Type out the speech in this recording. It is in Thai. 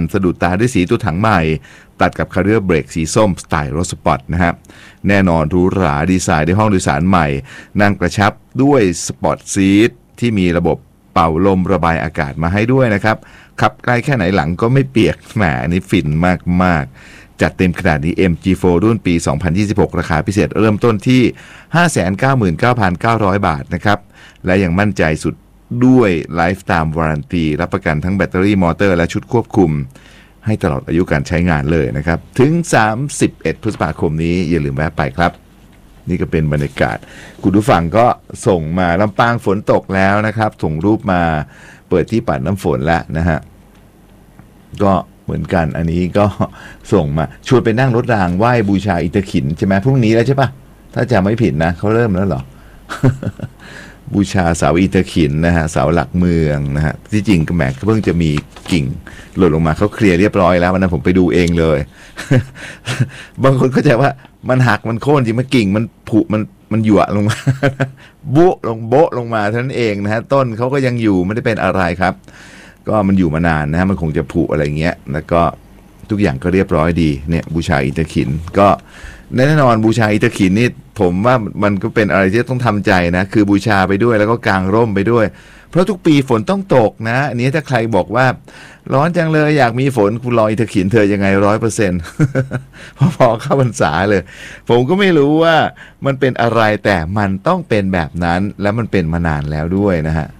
สะดุดตาด้วยสีตัวถังใหม่ตัดกับคาร์เรียเบรกสีส้มสไตล์รถสปอร์ตนะครับแน่นอนหรูหราดีไซน์ในห้องโดยสารใหม่นั่งกระชับด้วยสปอร์ตซีทที่มีระบบเป่าลมระบายอากาศมาให้ด้วยนะครับขับไกลแค่ไหนหลังก็ไม่เปียกแหมนี่ฟินมากๆจัดเต็มขนาดนี้ MG4 รุ่นปี 2026 ราคาพิเศษเริ่มต้นที่ 599,900 บาทนะครับและยังมั่นใจสุดด้วย Lifetime Warranty รับประกันทั้งแบตเตอรี่มอเตอร์และชุดควบคุมให้ตลอดอายุการใช้งานเลยนะครับถึง31 พฤษภาคมนี้อย่าลืมแวะไปครับนี่ก็เป็นบรรยากาศคุณผู้ฟังก็ส่งมาลำปางฝนตกแล้วนะครับส่งรูปมาเปิดที่ปัดน้ำฝนแล้วนะฮะก็เหมือนกันอันนี้ก็ส่งมาชวนไปนั่งรถรางไหว้บูชาอิฐขินใช่ไหมพรุ่งนี้แล้วใช่ปะถ้าจำไม่ผิดนะเขาเริ่มแล้วเหรอ บูชาเสาอิฐขินนะฮะเสาหลักเมืองนะฮะที่จริงก็แหมเพิ่งจะมีกิ่งหล่นลงมาเขาเคลียร์เรียบร้อยแล้ววันนั้นผมไปดูเองเลย บางคนเข้าใจว่ามันหักมันโค่นจริงมันกิ่งมันผุมันหยวลงมา โบะลงมาเท่านั้นเองนะฮะต้นเขาก็ยังอยู่ไม่ได้เป็นอะไรครับก็มันอยู่มานานนะฮะมันคงจะผุอะไรเงี้ยแล้วก็ทุกอย่างก็เรียบร้อยดีเนี่ยบูชาอิฐขินก็แน่นอนบูชาอิฐขินนี่ผมว่ามันก็เป็นอะไรที่ต้องทำใจนะคือบูชาไปด้วยแล้วก็กางร่มไปด้วยเพราะทุกปีฝนต้องตกนะอันนี้ถ้าใครบอกว่าร้อนจังเลยอยากมีฝนคุณรออิฐขินเธอยังไง 100% พอเข้าพรรษาเลยผมก็ไม่รู้ว่ามันเป็นอะไรแต่มันต้องเป็นแบบนั้นและมันเป็นมานานแล้วด้วยนะฮะ